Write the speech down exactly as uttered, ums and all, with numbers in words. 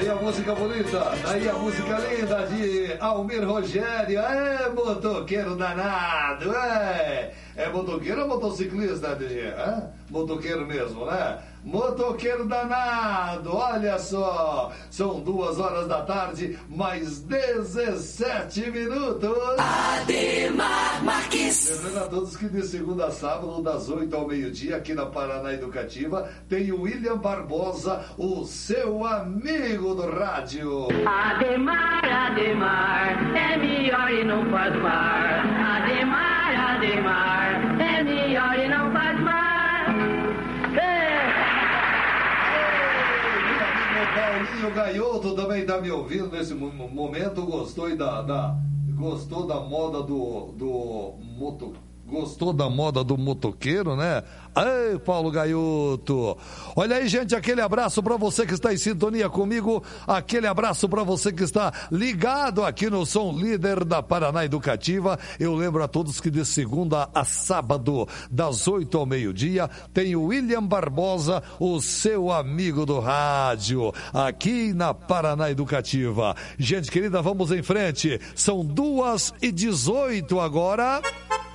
Daí a música bonita, daí a música linda de Almir Rogério. É, motoqueiro danado, é. É motoqueiro ou motociclista, Adri? É? Motoqueiro mesmo, né? Motoqueiro danado, olha só. São duas horas da tarde, mais dezessete minutos. Ademar Marques. Lembrando a todos que de segunda a sábado, das oito ao meio-dia, aqui na Paraná Educativa, tem o William Barbosa, o seu amigo do rádio. Ademar, Ademar, é melhor e não faz mar. Ademar, Ademar, é melhor e não faz mar. Paulinho Gaioto também está me ouvindo nesse momento. Gostou da, da, gostou da moda do, do moto, gostou da moda do motoqueiro, né? Ei, Paulo Gaioto. Olha aí, gente, aquele abraço para você que está em sintonia comigo, aquele abraço para você que está ligado aqui no Som Líder da Paraná Educativa. Eu lembro a todos que de segunda a sábado, das oito ao meio-dia, tem o William Barbosa, o seu amigo do rádio, aqui na Paraná Educativa. Gente querida, vamos em frente. São duas e dezoito agora.